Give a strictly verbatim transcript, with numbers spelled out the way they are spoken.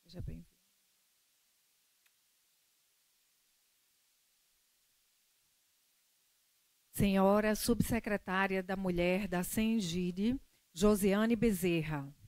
Seja bem-vindo. Senhora Subsecretária da Mulher da Sengide, Josiane Bezerra.